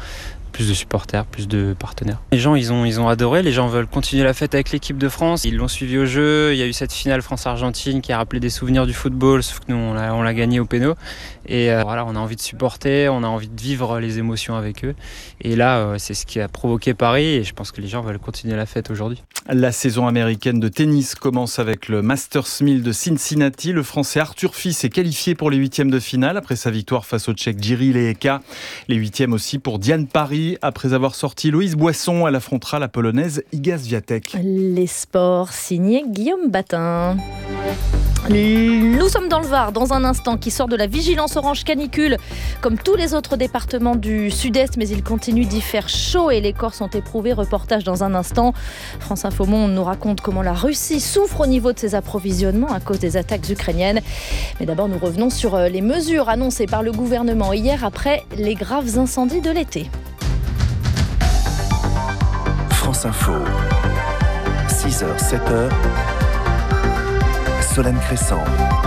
plus de supporters, plus de partenaire. Les gens, ils ont, ils ont adoré, les gens veulent continuer la fête avec l'équipe de France. Ils l'ont suivi au jeu, il y a eu cette finale France-Argentine qui a rappelé des souvenirs du football, sauf que nous, on l'a, on l'a gagné au péno. Et euh, voilà, on a envie de supporter, on a envie de vivre les émotions avec eux. Et là, euh, c'est ce qui a provoqué Paris et je pense que les gens veulent continuer la fête aujourd'hui. La saison américaine de tennis commence avec le Masters mille de Cincinnati. Le Français Arthur Fils est qualifié pour les huitièmes de finale après sa victoire face au Tchèque Jiří Lehecka. Les huitièmes aussi pour Diane Parry. Après avoir sorti Louise Boisson, elle affrontera la Polonaise Iga Swiatek. Les sports signés Guillaume Batin. Nous sommes dans le Var dans un instant qui sort de la vigilance orange canicule comme tous les autres départements du sud-est, mais il continue d'y faire chaud et les corps sont éprouvés. Reportage dans un instant. France Info Monde nous raconte comment la Russie souffre au niveau de ses approvisionnements à cause des attaques ukrainiennes. Mais d'abord nous revenons sur les mesures annoncées par le gouvernement hier après les graves incendies de l'été. France Info, six heures, sept heures, Solène Cressan.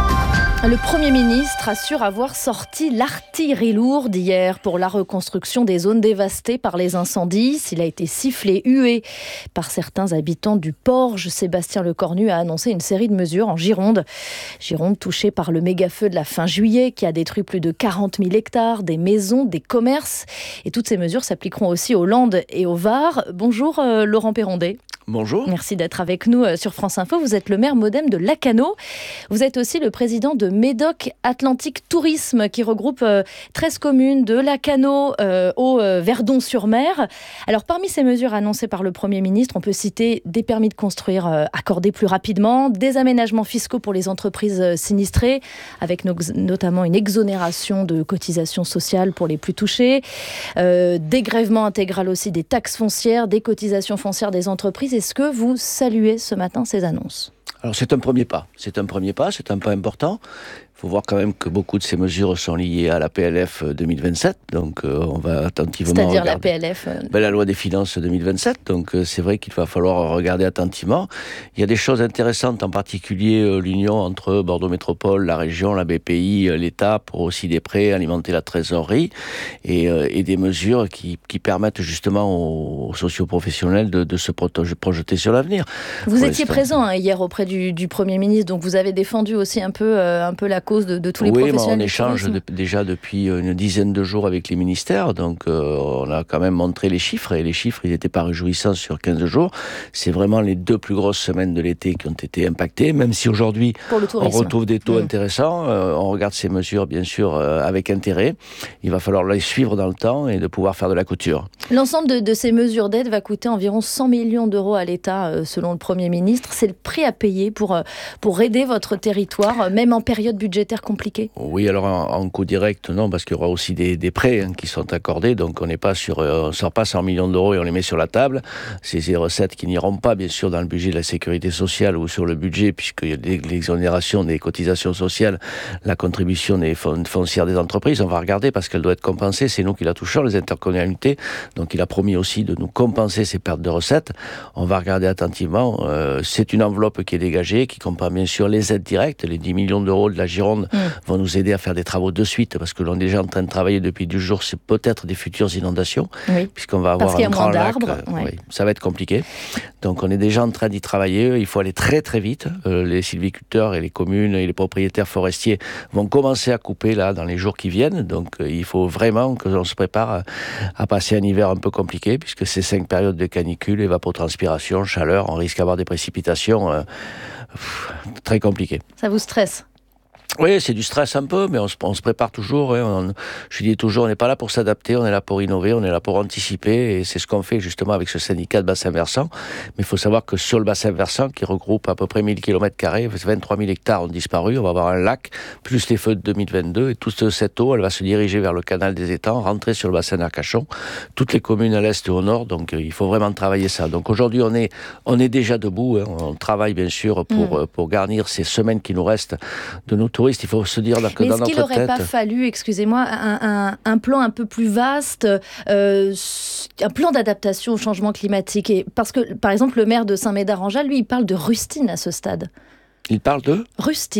Le Premier ministre assure avoir sorti l'artillerie lourde hier pour la reconstruction des zones dévastées par les incendies. S'il a été sifflé, hué par certains habitants du Porge, Sébastien Lecornu a annoncé une série de mesures en Gironde. Gironde touchée par le méga-feu de la fin juillet qui a détruit plus de quarante mille hectares, des maisons, des commerces. Et toutes ces mesures s'appliqueront aussi aux Landes et au Var. Bonjour euh, Laurent Perrondet. Bonjour. Merci d'être avec nous sur France Info. Vous êtes le maire modem de Lacanau. Vous êtes aussi le président de Médoc Atlantique Tourisme qui regroupe treize communes de Lacanau euh, au euh, Verdon-sur-Mer. Alors parmi ces mesures annoncées par le Premier ministre, on peut citer des permis de construire euh, accordés plus rapidement, des aménagements fiscaux pour les entreprises euh, sinistrées, avec no- notamment une exonération de cotisations sociales pour les plus touchés, euh, dégrèvement intégral aussi des taxes foncières, des cotisations foncières des entreprises. Est-ce que vous saluez ce matin ces annonces ? Alors c'est un premier pas, c'est un premier pas, c'est un pas important. Il faut voir quand même que beaucoup de ces mesures sont liées à la P L F deux mille vingt-sept, donc euh, on va attentivement C'est-à-dire regarder. la P L F euh... ben, la loi des finances deux mille vingt-sept, donc euh, c'est vrai qu'il va falloir regarder attentivement. Il y a des choses intéressantes, en particulier euh, l'union entre Bordeaux Métropole, la région, la B P I, euh, l'État, pour aussi des prêts, alimenter la trésorerie, et, euh, et des mesures qui, qui permettent justement aux, aux socioprofessionnels de, de se proto- projeter sur l'avenir. Vous pour étiez l'instant. présent hein, hier auprès du, du Premier ministre, donc vous avez défendu aussi un peu, euh, un peu la cause de, de tous les oui, professionnels. Oui, on échange de, déjà depuis une dizaine de jours avec les ministères, donc euh, on a quand même montré les chiffres, et les chiffres, ils n'étaient pas réjouissants sur quinze jours. C'est vraiment les deux plus grosses semaines de l'été qui ont été impactées, même si aujourd'hui on retrouve des taux mmh. intéressants. Euh, on regarde ces mesures, bien sûr, euh, avec intérêt. Il va falloir les suivre dans le temps et de pouvoir faire de la couture. L'ensemble de, de ces mesures d'aide va coûter environ cent millions d'euros à l'État, euh, selon le Premier ministre. C'est le prix à payer pour, euh, pour aider votre territoire, euh, même en période budgétaire compliquée. Oui, alors en, en coût direct, non, parce qu'il y aura aussi des, des prêts hein, qui sont accordés, donc on n'est pas sur, euh, on sort pas cent millions d'euros et on les met sur la table. C'est des recettes qui n'iront pas, bien sûr, dans le budget de la sécurité sociale ou sur le budget, puisqu'il y a l'exonération des cotisations sociales, la contribution des fonds foncières des entreprises. On va regarder parce qu'elle doit être compensée. C'est nous qui la touchons, les intercommunalités. Donc il a promis aussi de nous compenser ces pertes de recettes. On va regarder attentivement. Euh, c'est une enveloppe qui est dégagée, qui comprend bien sûr les aides directes. Les dix millions d'euros de la Gironde mmh. vont nous aider à faire des travaux de suite, parce que l'on est déjà en train de travailler depuis dix jours, c'est peut-être des futures inondations, oui. puisqu'on va avoir un grand lac. Ouais. Oui, ça va être compliqué. Donc on est déjà en train d'y travailler. Il faut aller très très vite. Euh, les sylviculteurs et les communes et les propriétaires forestiers vont commencer à couper là dans les jours qui viennent. Donc euh, il faut vraiment que l'on se prépare à, à passer un hiver un peu compliqué, puisque ces cinq périodes de canicule, évapotranspiration, chaleur, on risque d'avoir des précipitations euh, pff, très compliquées. Ça vous stresse ? Oui, c'est du stress un peu, mais on se, on se prépare toujours. Hein, on, je dis toujours, on n'est pas là pour s'adapter, on est là pour innover, on est là pour anticiper, et c'est ce qu'on fait justement avec ce syndicat de bassin versant. Mais il faut savoir que sur le bassin versant, qui regroupe à peu près mille kilomètres carrés, vingt-trois mille hectares ont disparu, on va avoir un lac, plus les feux de deux mille vingt-deux, et toute cette eau, elle va se diriger vers le canal des étangs, rentrer sur le bassin d'Arcachon, toutes les communes à l'est et au nord, donc euh, il faut vraiment travailler ça. Donc aujourd'hui, on est, on est déjà debout, hein, on travaille bien sûr pour, mmh. euh, pour garnir ces semaines qui nous restent de nos touristes. Il faut se dire que Mais dans notre tête... est-ce qu'il n'aurait pas fallu, excusez-moi, un, un, un plan un peu plus vaste, euh, un plan d'adaptation au changement climatique et, parce que, par exemple, le maire de Saint-Médard-en-Jalles, lui, il parle de rustine à ce stade. Il parle de Rustine.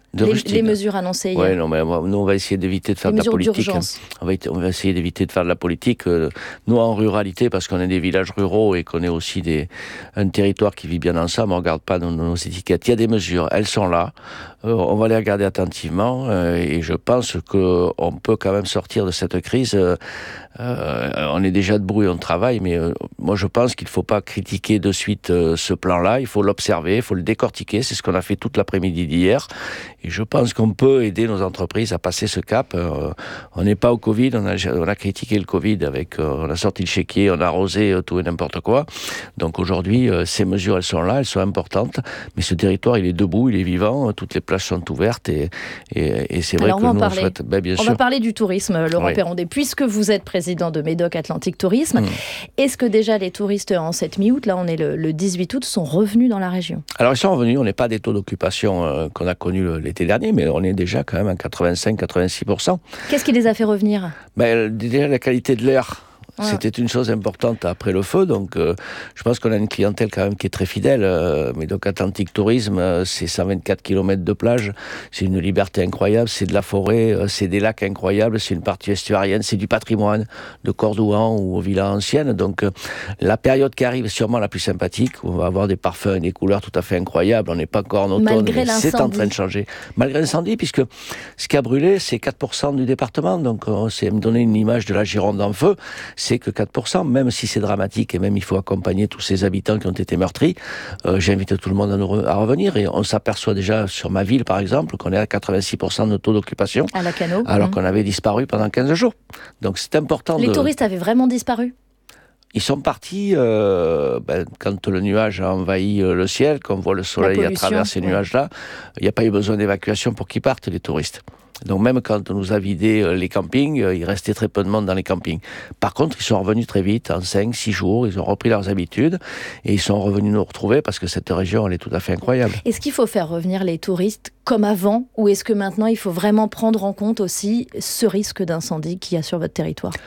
De les, rustine. les mesures annoncées ouais, hier. non, mais nous, on va essayer d'éviter de faire les de la politique. D'urgence. On va, on va essayer d'éviter de faire de la politique. Nous, en ruralité, parce qu'on est des villages ruraux et qu'on est aussi des, un territoire qui vit bien ensemble, on ne regarde pas nos, nos étiquettes. Il y a des mesures, elles sont là. Euh, on va les regarder attentivement euh, et je pense qu'on peut quand même sortir de cette crise. Euh, euh, on est déjà debout et on travaille, mais euh, moi, je pense qu'il ne faut pas critiquer de suite euh, ce plan-là. Il faut l'observer, il faut le décortiquer. C'est ce qu'on a fait toute l'après-midi d'hier. Et je pense qu'on peut aider nos entreprises à passer ce cap. Euh, on n'est pas au Covid, on a, on a critiqué le Covid, avec, euh, on a sorti le chéquier, on a arrosé euh, tout et n'importe quoi. Donc aujourd'hui, euh, ces mesures, elles sont là, elles sont importantes, mais ce territoire, il est debout, il est vivant, toutes les plages sont ouvertes et, et, et c'est vrai Alors que on nous, va on parler. souhaite... Ben, bien on sûr. va parler du tourisme, Laurent Oui. Perrondé, puisque vous êtes président de Médoc Atlantique Tourisme. Mmh. Est-ce que déjà les touristes en cette mi-août, là on est le, le dix-huit août, sont revenus dans la région? Alors ils sont revenus, on n'est pas des taux d'occupation euh, qu'on a connus l'été dernier, mais on est déjà quand même à quatre-vingt-cinq à quatre-vingt-six pour cent. Qu'est-ce qui les a fait revenir? Ben, déjà la qualité de l'air. Ouais. C'était une chose importante après le feu, donc euh, je pense qu'on a une clientèle quand même qui est très fidèle. Euh, Médoc Atlantique Tourisme, euh, c'est cent vingt-quatre kilomètres de plage, c'est une liberté incroyable, c'est de la forêt, euh, c'est des lacs incroyables, c'est une partie estuarienne, c'est du patrimoine de Cordouan ou aux villas anciennes. Donc euh, la période qui arrive est sûrement la plus sympathique, où on va avoir des parfums et des couleurs tout à fait incroyables. On n'est pas encore en automne, Malgré mais c'est en l'incendie. train de changer. Malgré l'incendie, puisque ce qui a brûlé, c'est quatre pour cent du département, donc euh, c'est me donner une image de la Gironde en feu. C'est que quatre pour cent, même si c'est dramatique et même il faut accompagner tous ces habitants qui ont été meurtris, euh, j'invite tout le monde à, nous re- à revenir et on s'aperçoit déjà sur ma ville par exemple qu'on est à quatre-vingt-six pour cent de taux d'occupation À la Cano. alors Mmh. qu'on avait disparu pendant quinze jours. Donc c'est important Les de... touristes avaient vraiment disparu? Ils sont partis euh, ben, quand le nuage a envahi euh, le ciel, qu'on voit le soleil à pollution, travers ces ouais. nuages-là. Il n'y a pas eu besoin d'évacuation pour qu'ils partent, les touristes. Donc même quand on nous a vidé euh, les campings, euh, il restait très peu de monde dans les campings. Par contre, ils sont revenus très vite, en cinq six jours, ils ont repris leurs habitudes et ils sont revenus nous retrouver parce que cette région, elle est tout à fait incroyable. Est-ce qu'il faut faire revenir les touristes comme avant ou est-ce que maintenant il faut vraiment prendre en compte aussi ce risque d'incendie qu'il y a sur votre territoire?